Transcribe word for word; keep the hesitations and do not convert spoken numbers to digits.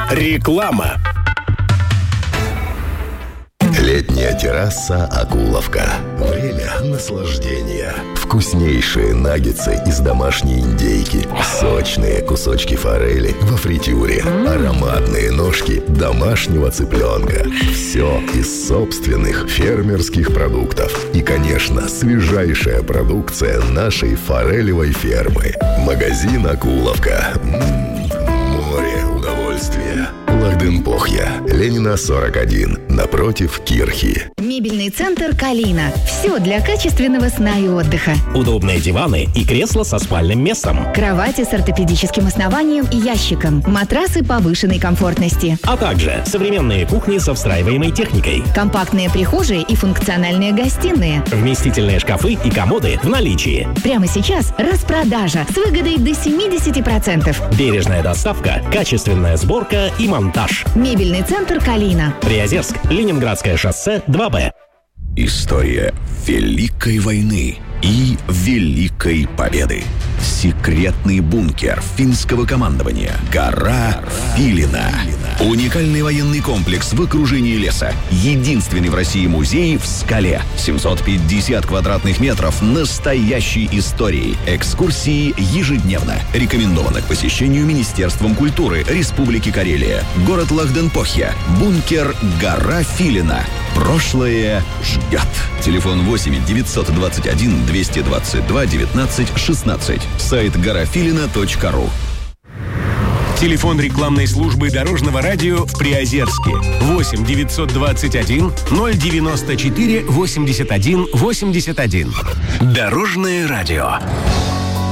Реклама. Летняя терраса «Акуловка». Время наслаждения. Вкуснейшие наггетсы из домашней индейки, сочные кусочки форели во фритюре, ароматные ножки домашнего цыпленка. Все из собственных фермерских продуктов. И, конечно, свежайшая продукция нашей форелевой фермы. Магазин «Акуловка». М-м, море удовольствия. Лахденпохья, Ленина, сорок один, напротив Кирхи. Мебельный центр «Калина». Все для качественного сна и отдыха. Удобные диваны и кресла со спальным местом. Кровати с ортопедическим основанием и ящиком. Матрасы повышенной комфортности. А также современные кухни со встраиваемой техникой. Компактные прихожие и функциональные гостиные. Вместительные шкафы и комоды в наличии. Прямо сейчас распродажа с выгодой до семьдесят процентов. Бережная доставка, качественная сборка и монтаж. Мебельный центр «Калина». Приозерск, Ленинградское шоссе, два Б. История Великой войны и Великой Победы. Секретный бункер финского командования. Гора Филина. Уникальный военный комплекс в окружении леса. Единственный в России музей в скале. семьсот пятьдесят квадратных метров настоящей истории. Экскурсии ежедневно. Рекомендовано к посещению Министерством культуры Республики Карелия. Город Лахденпохья. Бункер Гора Филина. Прошлое ждет. Телефон восемь девятьсот двадцать один двести двадцать два девятнадцать шестнадцать. Сайт горофилина точка ру. Телефон рекламной службы Дорожного радио в Приозерске. восемь девятьсот двадцать один ноль девяносто четыре восемьдесят один восемьдесят один. Дорожное радио.